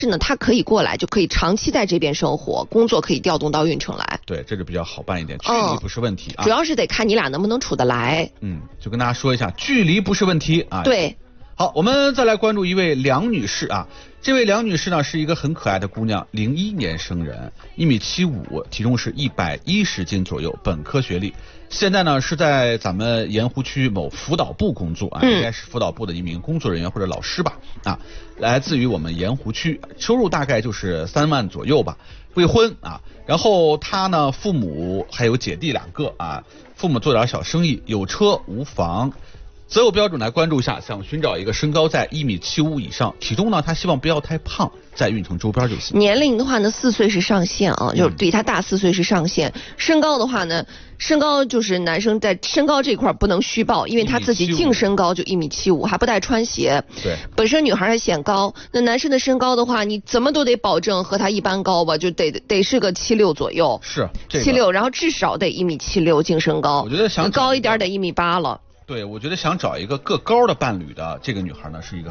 是呢，他可以过来，就可以长期在这边生活，工作可以调动到运城来。 对，这就比较好办一点，距离不是问题啊。 主要是得看你俩能不能处得来。 就跟大家说一下，距离不是问题啊。 对。 好，我们再来关注一位梁女士啊。这位梁女士呢是一个很可爱的姑娘，01年生人，1.75米，体重是110斤左右，本科学历。现在呢是在咱们盐湖区某辅导部工作啊，应该是辅导部的一名工作人员或者老师吧啊，来自于我们盐湖区，收入大概就是3万左右吧，未婚啊。然后她呢父母还有姐弟2个啊，父母做点小生意，有车无房。择偶标准来关注一下，想寻找一个身高在1.75米以上，体重呢他希望不要太胖，在运城周边就行。 年龄的话呢4岁是上限啊，就是比他大4岁是上限。身高的话呢，身高就是男生在身高这块不能虚报，因为他自己净身高就1.75米，还不带穿鞋。 对， 本身女孩还显高，那男生的身高的话，你怎么都得保证和他一般高吧，就得是个76左右。 是 76，然后至少得1.76米净身高。 我觉得想高一点得1.8米了。 对，我觉得想找一个个高的伴侣的这个女孩呢，是一个